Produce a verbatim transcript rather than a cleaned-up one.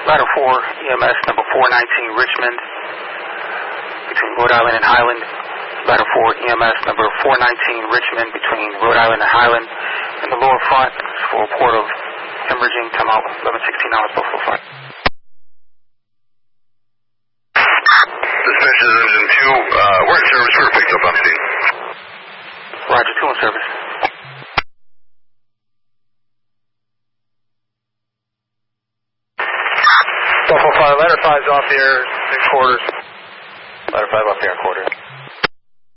Ladder four, E M S number four nineteen Richmond, between Rhode Island and Highland. Ladder four, E M S number four nineteen Richmond, between Rhode Island and Highland. In the lower front, for a report of hemorrhaging, come out eleven sixteen hours Buffalo front. Dispatch is engine two, uh, we're in service, we're picked up on scene. Roger, two in service. Buffalo five, ladder five's off the air, in quarters. Ladder five off the air in quarters.